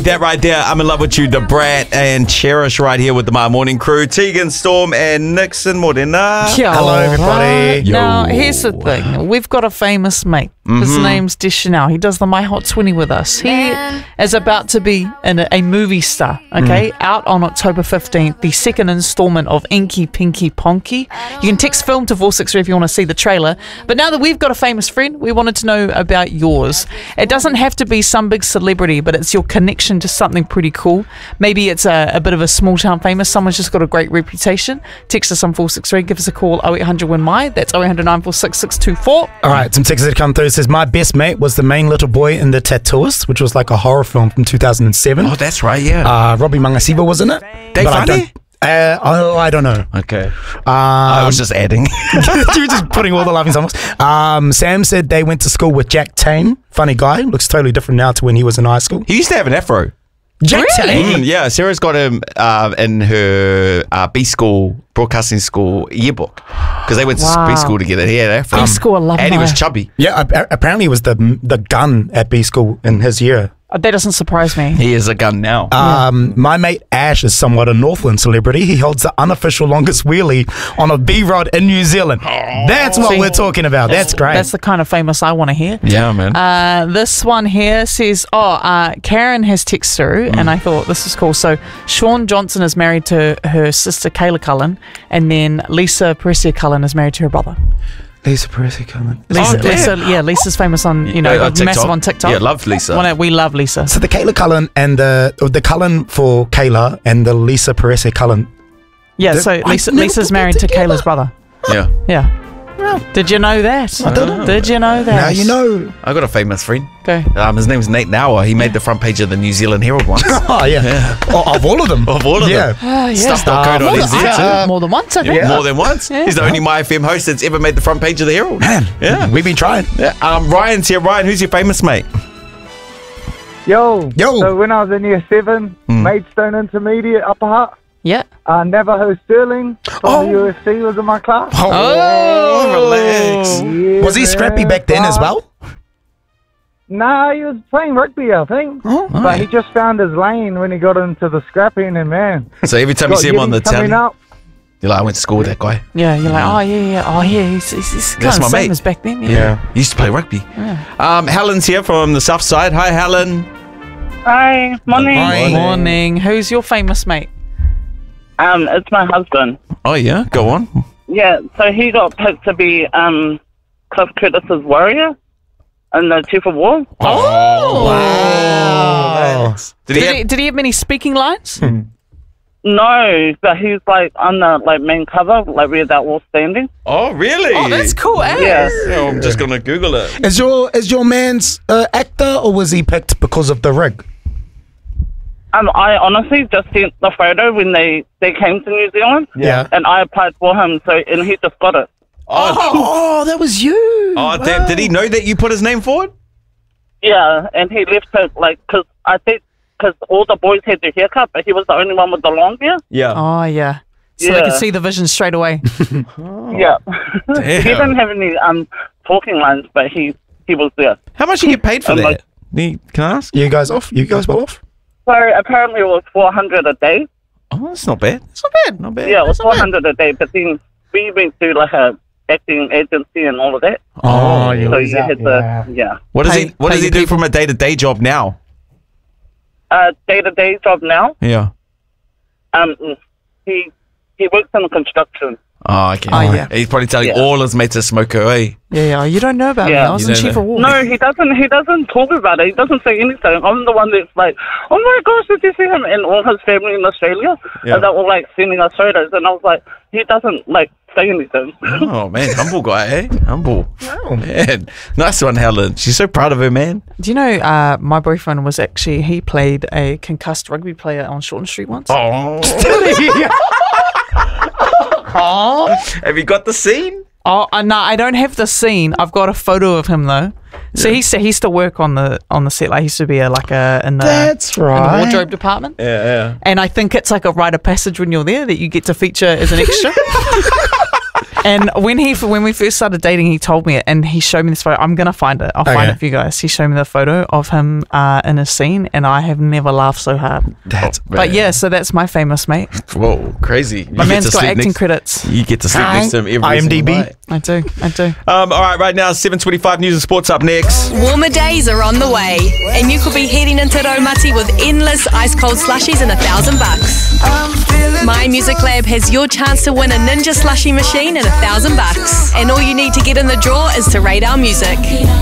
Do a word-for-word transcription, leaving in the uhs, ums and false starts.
That right there, I'm in love with you, the Brat and Cherish right here with the My Morning crew. Tegan, Storm and Nixon Morena. Kia Hello, ora. everybody. Yo. Now, here's the thing. We've got a famous mate. His Mm-hmm. name's Deschanel. He does the My Hot twenty with us. He Man. is about to be in a, a movie star, okay? Out on October fifteenth, the second installment of Inky Pinky Ponky. You can text film to four six three if you want to see the trailer. But now that we've got a famous friend, we wanted to know about yours. It doesn't have to be some big celebrity, but it's your connection to something pretty cool. Maybe it's a, a bit of a small town famous. Someone's just got a great reputation. Text us on four six three. Give us a call, oh eight hundred win my. That's oh eight hundred nine four six six two four. All right, some texts that come through. It says, my best mate was the main little boy in The Tattooist, which was like a horror film from two thousand seven. Oh, that's right, yeah. Uh, Robbie Mangasiwa was in it. Dave but I Funny? don't- Uh, oh, I don't know. Okay. Um, I was just adding. you were just putting all the laughing songs. Um, Sam said they went to school with Jack Tame. Funny guy. Looks totally different now to when he was in high school. He used to have an afro. Jack Really? Tame? Mm, yeah, Sarah's got him uh, in her uh, B school, broadcasting school yearbook. Because they went to Wow. B school together. He had an afro. B school alumni. And he was chubby. Yeah, ap- apparently it was the the gun at B school in his year. Uh, That doesn't surprise me. He is a gun now. Um, my mate Ash is somewhat a Northland celebrity. He holds the unofficial longest wheelie on a B-rod in New Zealand. That's what See, we're talking about. That's great. That's the kind of famous I want to hear. yeah, man. Uh, this one here says, oh, uh, Karen has text through, and I thought this is cool. So Sean Johnson is married to her sister Kayla Cullen, and then Lisa Patricia Cullen is married to her brother. Lisa Percy coming. Lisa, damn. Lisa, yeah, Lisa's famous on, you know, Uh, uh, massive on TikTok. Yeah, love Lisa. Wanna- we love Lisa. So the Kayla Cullen and the or the Cullen for Kayla and the Lisa Perez Cullen. Yeah, Did- so I Lisa, never Lisa's put that married to together. Kayla's brother. Yeah. Yeah. Did you know that? I didn't. Did you know that? Now you know. I got a famous friend. Okay. Um, his name's Nate Nauer. He made the front page of the New Zealand Herald once. Oh yeah. Oh, of all of them. Of all of yeah. them. Oh, yeah. Stuff dot co dot more, n z than, too. uh, more than once, I think. Yeah. More than once. Yeah. He's the only My F M host that's ever made the front page of the Herald. Man, Yeah. we've been trying. Yeah. Um, Ryan's here. Ryan, who's your famous mate? Yo. Yo. So when I was in year seven, Maidstone Intermediate, Upper Hutt, Yeah. uh, Navajo Sterling from Oh. the U S C was in my class. Oh, relax. Yeah, Was he scrappy man. back then as Uh, well? Nah, he was playing rugby, I think. Oh, But he just found his lane when he got into the scrapping, and man, So every time you got see him on the Yiddies coming telly, up. you're like, I went to school with that guy. Yeah, you're like, oh, yeah, yeah, oh, yeah, he's, he's, he's kind That's of my the same mate. as back then. Yeah. He used to play rugby. Um, Helen's here from the south side. Hi, Helen. Hi, morning. Morning. Morning. Who's your famous mate? Um, it's my husband. Oh, yeah? Go on. Yeah, so he got picked to be um Cliff Curtis's warrior in the Chief of War. Oh, wow. Did, Did he he, have, did he have any speaking lines? No, but he's like on the like main cover, like where that wall standing. Oh, really? Oh, that's cool, eh? Yeah. Oh, I'm just going to Google it. Is your is your man's uh, actor or was he picked because of the rig? Um, I honestly just sent the photo when they they came to New Zealand. Yeah. And I applied for him, so and he just got it. Oh, Oh, that was you. oh damn. Did he know that you put his name forward? Yeah, and he left it like because I think because all the boys had their haircut, but he was the only one with the long hair. Yeah. Oh, yeah. So they Yeah. could see the vision straight away. Yeah. Damn. He didn't have any um talking lines, but he he was there. How much do you get paid for I'm that? like- The- Can I ask? You guys off? You guys well off? So apparently it was four hundred a day. Oh, that's not bad. That's not bad. Not bad. Yeah, it was four hundred a day. But then we went through like a acting agency and all of that. Oh, So you had to yeah. What does Pay- he What pay does he your do people. from a day to day job now? Uh, day to day job now. Yeah. Um, he he works in construction. Oh, okay. Oh, yeah. He's probably telling Yeah. all his mates to smoke her, eh? Yeah, yeah. You don't know about me. Yeah. I was You in don't Chief know. of War. No, he doesn't. He doesn't talk about it. He doesn't say anything. I'm the one that's like, oh my gosh, did you see him? And all his family in Australia, Yeah. and they're all like sending us photos. And I was like, he doesn't like say anything. Oh, man. Humble guy, eh? Humble. Man. Nice one, Helen. She's so proud of her, man. Do you know uh, my boyfriend was actually, he played a concussed rugby player on Shorten Street once? Oh. Have you got the scene? Oh, uh, no, I don't have the scene. I've got a photo of him though. So he used to, he used to work on the on the set. Like he used to be a, like a in the, That's in the right. wardrobe department. Yeah, yeah. And I think it's like a rite of passage when you're there that you get to feature as an extra. And when he when we first started dating, he told me it, and he showed me this photo. I'm gonna find it. I'll Okay. find it for you guys. He showed me the photo of him uh, in a scene, and I have never laughed so hard. That's But yeah, so that's my famous mate. Whoa, crazy. You My get man's to got sleep acting next- credits. You get to sleep next to him every I M D B. single night. I do. I do. Um, all right, right now, seven twenty-five News and Sports up next. Warmer days are on the way, and you could be heading into Raumati with endless ice cold slushies and a thousand bucks. My Music Lab has your chance to win a Ninja slushie machine and a thousand bucks. And all you need to get in the draw is to rate our music.